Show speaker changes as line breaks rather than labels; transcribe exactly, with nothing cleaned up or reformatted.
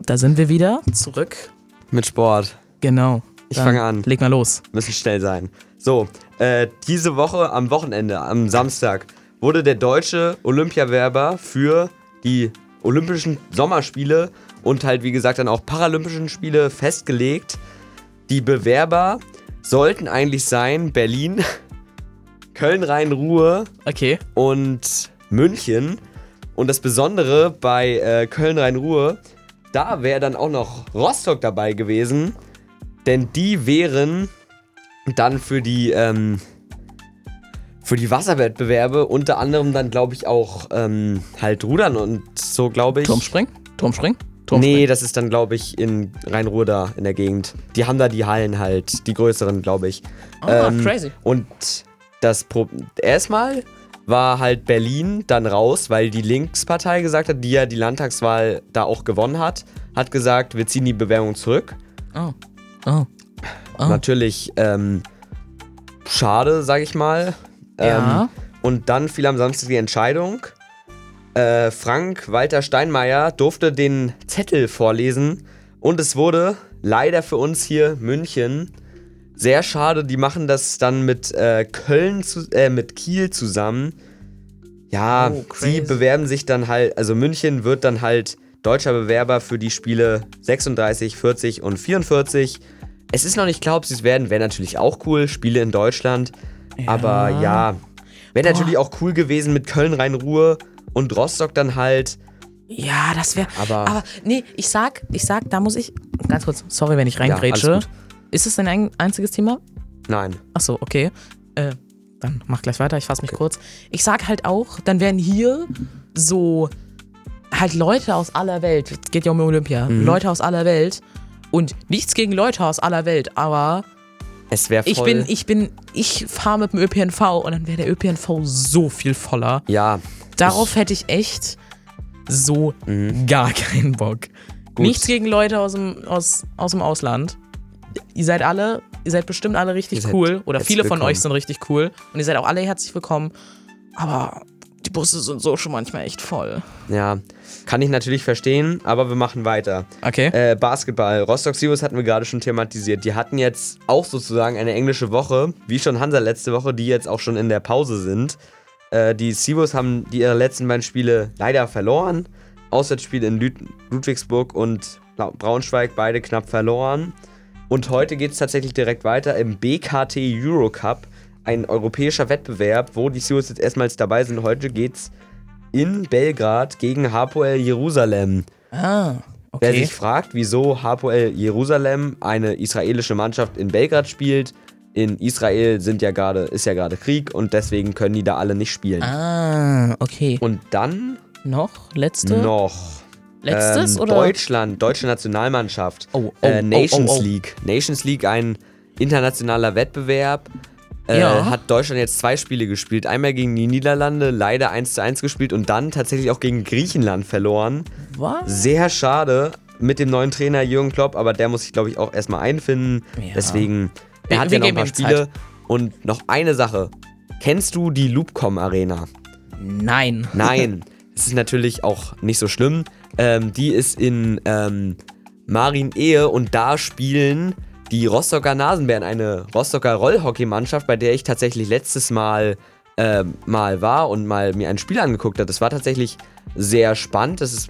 Da sind wir wieder zurück.
Mit Sport.
Genau.
Ich fange an.
Leg mal los.
Müssen schnell sein. So, äh, diese Woche am Wochenende, am Samstag, wurde der deutsche Olympiawerber für die Olympischen Sommerspiele und halt, wie gesagt, dann auch Paralympischen Spiele festgelegt. Die Bewerber sollten eigentlich sein Berlin, Köln-Rhein-Ruhr
Okay.
und München. Und das Besondere bei äh, Köln-Rhein-Ruhr, da wäre dann auch noch Rostock dabei gewesen, denn die wären dann für die ähm, für die Wasserwettbewerbe unter anderem dann, glaube ich, auch ähm, halt Rudern und so, glaube ich.
Turmspringen? Turmspringen? Turmspringen?
Nee, das ist dann, glaube ich, in Rhein-Ruhr da in der Gegend. Die haben da die Hallen halt, die größeren, glaube ich.
Ah, crazy.
Und das Pro- erstmal war halt Berlin dann raus, weil die Linkspartei gesagt hat, die ja die Landtagswahl da auch gewonnen hat, hat gesagt, wir ziehen die Bewerbung zurück.
Oh. Oh. Oh.
Natürlich ähm, schade, sag ich mal.
Ja.
Ähm, und dann fiel am Samstag die Entscheidung. Äh, Frank-Walter Steinmeier durfte den Zettel vorlesen und es wurde leider für uns hier München sehr schade. Die machen das dann mit äh, Köln, zu, äh, mit Kiel zusammen. Ja,
Oh, crazy.
sie bewerben sich dann halt, also München wird dann halt deutscher Bewerber für die Spiele sechsunddreißig, vierzig und vierundvierzig. Es ist noch nicht klar, ob sie es werden. Wäre natürlich auch cool, Spiele in Deutschland.
Ja.
Aber ja, wäre natürlich auch cool gewesen mit Köln-Rhein-Ruhr und Rostock dann halt.
Ja, das wäre.
Aber-
Aber nee, ich sag, ich sag, da muss ich. Ganz kurz, sorry, wenn ich reingrätsche.
alles gut.
Ist es dein ein- einziges Thema?
Nein.
Achso, okay. Äh, dann mach gleich weiter, ich fasse mich kurz. Ich sag halt auch, dann wären hier so halt Leute aus aller Welt, es geht ja um Olympia,
Mhm.
Leute aus aller Welt und nichts gegen Leute aus aller Welt, aber
Es wäre voll.
ich bin, ich bin, ich fahre mit dem Ö P N V und dann wäre der Ö P N V so viel voller.
Ja.
Darauf hätte ich echt so gar keinen Bock.
Mhm. Gut.
Nichts gegen Leute aus dem, aus, aus dem Ausland. Ihr seid alle, ihr seid bestimmt alle richtig
Ihr seid
cool. Oder
herzlich
viele von
willkommen.
euch sind richtig cool. Und ihr seid auch alle herzlich willkommen. Aber die Busse sind so schon manchmal echt voll.
Ja. Kann ich natürlich verstehen, aber wir machen weiter.
Okay.
Äh, Basketball. Rostock Seawolves hatten wir gerade schon thematisiert. Die hatten jetzt auch sozusagen eine englische Woche, wie schon Hansa letzte Woche, die jetzt auch schon in der Pause sind. Äh, die Seawolves haben die ihre letzten beiden Spiele leider verloren. Auswärtsspiele in Lüd- Ludwigsburg und Braunschweig beide knapp verloren. Und heute geht es tatsächlich direkt weiter im B K T Eurocup, ein europäischer Wettbewerb, wo die Seawolves jetzt erstmals dabei sind. Heute geht's in Belgrad gegen Hapoel Jerusalem.
Ah,
Wer
okay.
sich fragt, wieso Hapoel Jerusalem, eine israelische Mannschaft, in Belgrad spielt, in Israel sind ja grade, ist ja gerade Krieg und deswegen können die da alle nicht spielen.
Ah, okay.
Und dann
Noch? Letzte?
noch
Letztes
ähm,
oder?
Deutschland, deutsche Nationalmannschaft,
Oh, oh,
äh,
oh,
Nations
oh, oh.
League. Nations League, ein internationaler Wettbewerb. Äh,
Ja.
Hat Deutschland jetzt zwei Spiele gespielt. Einmal gegen die Niederlande, leider eins zu eins gespielt und dann tatsächlich auch gegen Griechenland verloren.
Was?
Sehr schade mit dem neuen Trainer Jürgen Klopp, aber der muss sich, glaube ich, auch erstmal einfinden.
Ja.
Deswegen,
Wir-
er hat
wir
ja noch ein
geben
paar
ihm
Spiele.
Zeit.
Und noch eine Sache. Kennst du die Loopcom Arena?
Nein.
Nein, es ist natürlich auch nicht so schlimm. Ähm, die ist in ähm, Marienehe und da spielen die Rostocker Nasenbären, eine Rostocker Rollhockeymannschaft, bei der ich tatsächlich letztes Mal ähm, mal war und mal mir ein Spiel angeguckt habe. Das war tatsächlich sehr spannend. Das ist